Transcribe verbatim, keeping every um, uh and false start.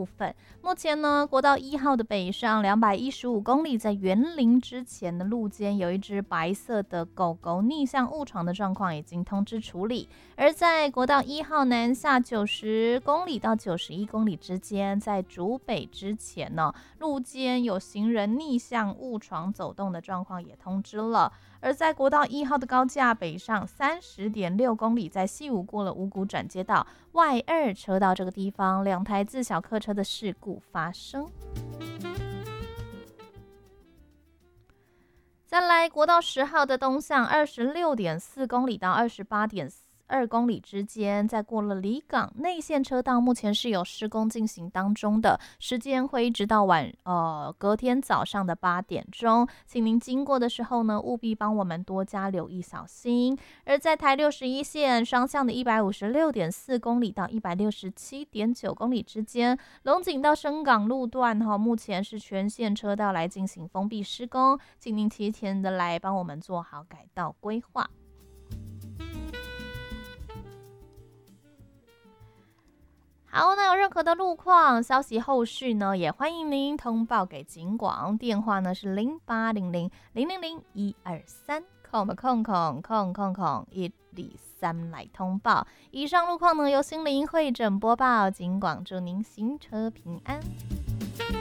部分。目前呢，国道一号的北上两百一十五公里，在园林之前的路肩有一只白色的狗狗逆向误闯的状况已经通知处理。而在国道一号南下九十公里到九十一公里之间，在竹北之前呢，路肩有行人逆向误闯走动的状况也通知了。而在国道一号的高架北上三十点六公里，在西武过了五股转接道外二车道这个地方，两台自小客车的事故发生。再来，国道十号的东向二十六点四公里到二十八点二公里之间，在过了离港内线车道，目前是有施工进行当中的，时间会一直到晚呃隔天早上的八点钟，请您经过的时候呢，务必帮我们多加留意小心。而在台六十一线双向的一百五十六点四公里到一百六十七点九公里之间，龙井到深港路段哈，目前是全线车道来进行封闭施工，请您提前的来帮我们做好改道规划。好，那有任何的路况消息后续呢，也欢迎您通报给警广，电话呢是零八零零零零零一二三空空空空空空一二三来通报。以上路况呢由心灵会诊播报，警广祝您行车平安。